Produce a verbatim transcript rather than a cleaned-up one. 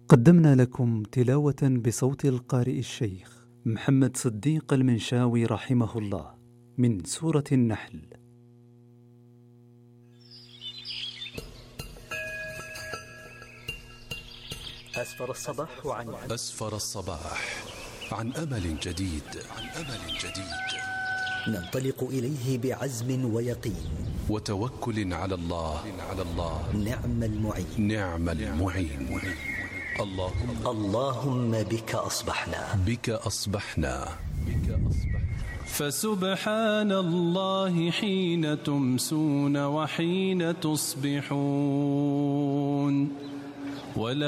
قدمنا لكم تلاوة بصوت القارئ الشيخ محمد صديق المنشاوي رحمه الله من سورة النحل. أسفر الصباح عن أسفر الصباح عن أمل جديد عن أمل جديد ننطلق إليه بعزم ويقين وتوكل على الله على الله نعم المعين نعم المعين. اللهم اللهم بك أصبحنا بك أصبحنا بك أصبحنا فسبحان الله حين تمسون وحين تصبحون ولا